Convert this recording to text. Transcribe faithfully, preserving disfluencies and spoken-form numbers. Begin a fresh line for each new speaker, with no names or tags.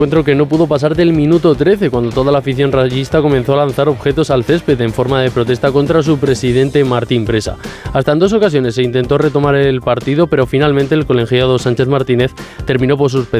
Encuentro que no pudo pasar del minuto trece, cuando toda la afición rayista comenzó a lanzar objetos al césped en forma de protesta contra su presidente Martín Presa. Hasta en dos ocasiones se intentó retomar el partido, pero finalmente el colegiado Sánchez Martínez terminó por suspender